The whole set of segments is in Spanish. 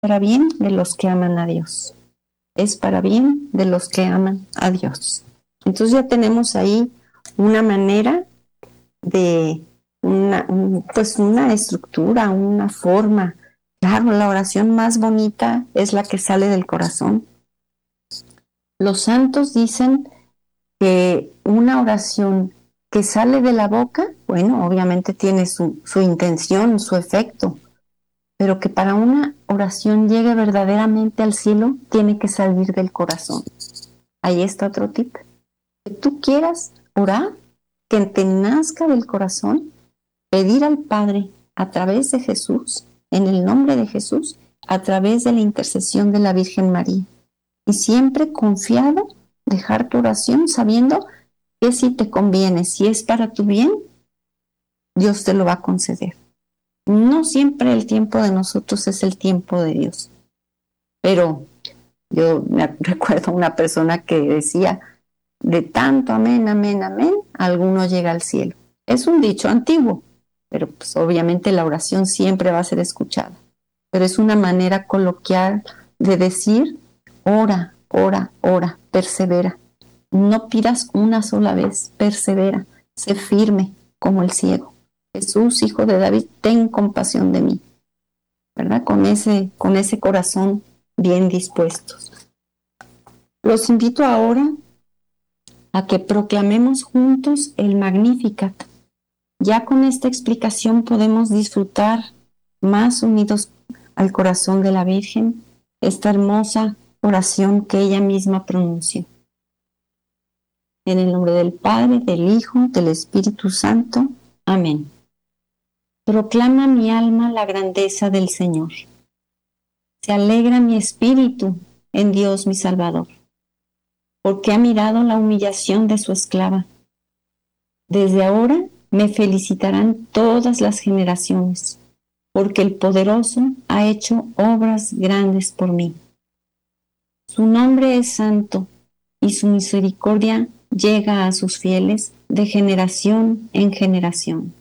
para bien de los que aman a Dios. Es para bien de los que aman a Dios. Entonces ya tenemos ahí una manera de una estructura, una forma. Claro, la oración más bonita es la que sale del corazón. Los santos dicen que una oración que sale de la boca, bueno, obviamente tiene su intención, su efecto, pero que para una oración llegue verdaderamente al cielo, tiene que salir del corazón. Ahí está otro tip. Que tú quieras orar, que te nazca del corazón, pedir al Padre a través de Jesús, en el nombre de Jesús, a través de la intercesión de la Virgen María. Y siempre confiado, dejar tu oración sabiendo que si te conviene, si es para tu bien, Dios te lo va a conceder. No siempre el tiempo de nosotros es el tiempo de Dios. Pero yo me recuerdo una persona que decía, de tanto amén, amén, amén, alguno llega al cielo. Es un dicho antiguo, pero pues obviamente la oración siempre va a ser escuchada. Pero es una manera coloquial de decir, ora, ora, ora, persevera. No pidas una sola vez, persevera, sé firme como el ciego. Jesús, hijo de David, ten compasión de mí, ¿verdad? Con ese corazón bien dispuestos. Los invito ahora a que proclamemos juntos el Magnificat. Ya con esta explicación podemos disfrutar más unidos al corazón de la Virgen esta hermosa oración que ella misma pronunció. En el nombre del Padre, del Hijo, del Espíritu Santo. Amén. Proclama mi alma la grandeza del Señor. Se alegra mi espíritu en Dios mi Salvador, porque ha mirado la humillación de su esclava. Desde ahora me felicitarán todas las generaciones, porque el Poderoso ha hecho obras grandes por mí. Su nombre es santo y su misericordia llega a sus fieles de generación en generación.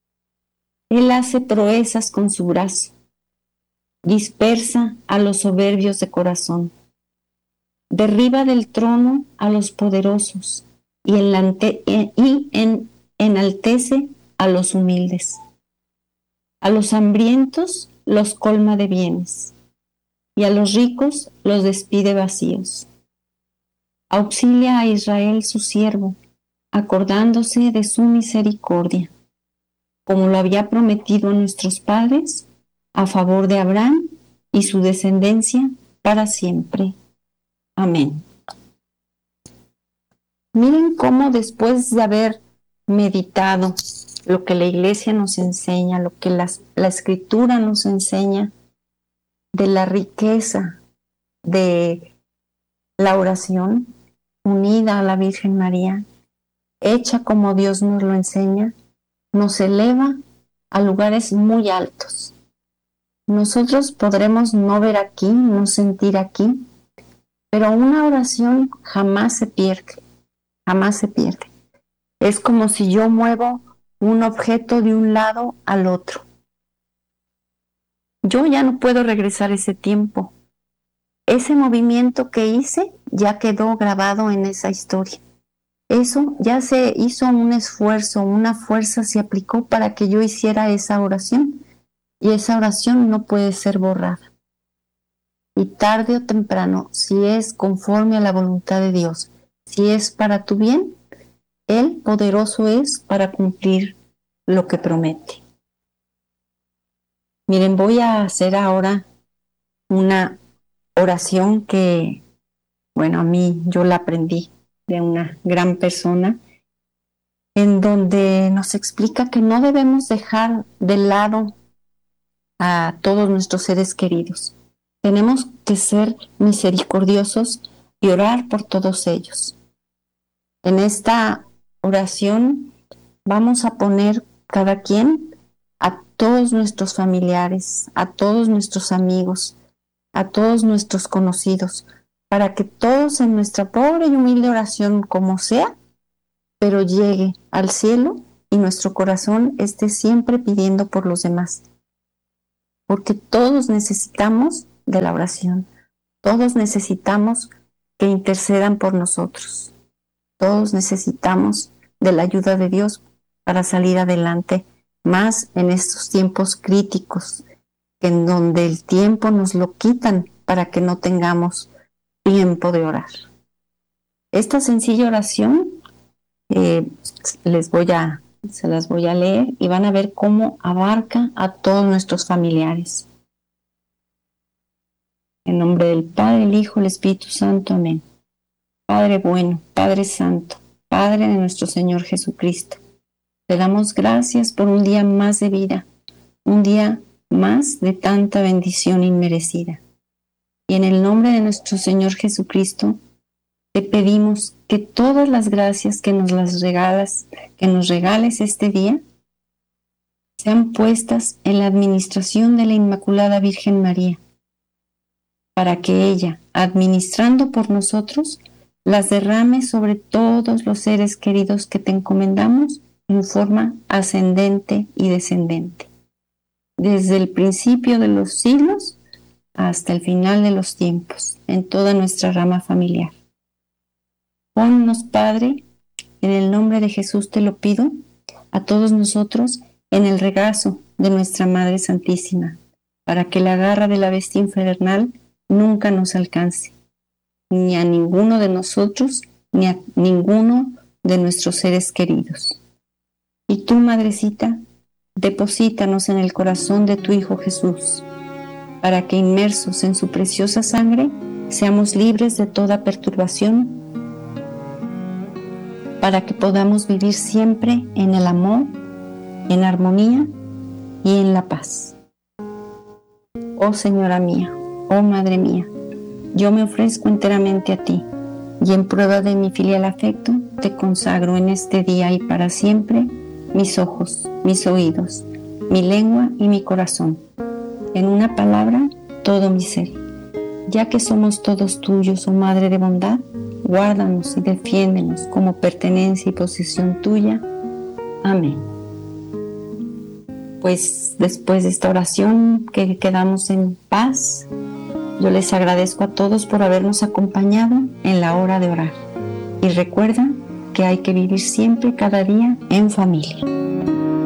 Él hace proezas con su brazo, dispersa a los soberbios de corazón, derriba del trono a los poderosos y enaltece a los humildes. A los hambrientos los colma de bienes y a los ricos los despide vacíos. Auxilia a Israel su siervo, acordándose de su misericordia, como lo había prometido a nuestros padres, a favor de Abraham y su descendencia para siempre. Amén. Miren cómo después de haber meditado lo que la Iglesia nos enseña, lo que la Escritura nos enseña, de la riqueza de la oración unida a la Virgen María, hecha como Dios nos lo enseña, nos eleva a lugares muy altos. Nosotros podremos no ver aquí, no sentir aquí, pero una oración jamás se pierde, jamás se pierde. Es como si yo muevo un objeto de un lado al otro. Yo ya no puedo regresar ese tiempo. Ese movimiento que hice ya quedó grabado en esa historia. Eso ya se hizo un esfuerzo, una fuerza se aplicó para que yo hiciera esa oración. Y esa oración no puede ser borrada. Y tarde o temprano, si es conforme a la voluntad de Dios, si es para tu bien, Él poderoso es para cumplir lo que promete. Miren, voy a hacer ahora una oración que, bueno, a mí yo la aprendí de una gran persona, en donde nos explica que no debemos dejar de lado a todos nuestros seres queridos. Tenemos que ser misericordiosos y orar por todos ellos. En esta oración vamos a poner cada quien a todos nuestros familiares, a todos nuestros amigos, a todos nuestros conocidos, para que todos en nuestra pobre y humilde oración, como sea, pero llegue al cielo y nuestro corazón esté siempre pidiendo por los demás. Porque todos necesitamos de la oración. Todos necesitamos que intercedan por nosotros. Todos necesitamos de la ayuda de Dios para salir adelante, más en estos tiempos críticos, en donde el tiempo nos lo quitan para que no tengamos tiempo de orar. Esta sencilla oración se las voy a leer y van a ver cómo abarca a todos nuestros familiares. En nombre del Padre, el Hijo, el Espíritu Santo. Amén. Padre bueno, Padre Santo, Padre de nuestro Señor Jesucristo, te damos gracias por un día más de vida, un día más de tanta bendición inmerecida. Y en el nombre de nuestro Señor Jesucristo, te pedimos que todas las gracias que nos regales este día, sean puestas en la administración de la Inmaculada Virgen María, para que ella, administrando por nosotros, las derrame sobre todos los seres queridos que te encomendamos en forma ascendente y descendente, desde el principio de los siglos hasta el final de los tiempos, en toda nuestra rama familiar. Ponnos, Padre, en el nombre de Jesús te lo pido, a todos nosotros en el regazo de nuestra Madre Santísima, para que la garra de la bestia infernal nunca nos alcance, ni a ninguno de nosotros, ni a ninguno de nuestros seres queridos. Y tú, Madrecita, deposítanos en el corazón de tu Hijo Jesús, para que inmersos en su preciosa sangre, seamos libres de toda perturbación, para que podamos vivir siempre en el amor, en armonía y en la paz. Oh Señora mía, oh Madre mía, yo me ofrezco enteramente a ti, y en prueba de mi filial afecto, te consagro en este día y para siempre mis ojos, mis oídos, mi lengua y mi corazón. En una palabra, todo mi ser. Ya que somos todos tuyos, oh Madre de bondad, guárdanos y defiéndenos como pertenencia y posesión tuya. Amén. Pues después de esta oración que quedamos en paz, yo les agradezco a todos por habernos acompañado en la hora de orar. Y recuerda que hay que vivir siempre, cada día, en familia.